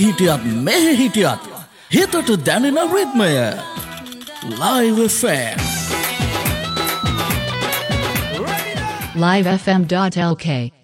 හිටියත් මෙහෙ හිටියත් හිතට දැනෙන රිද්මය Live FM livefm.lk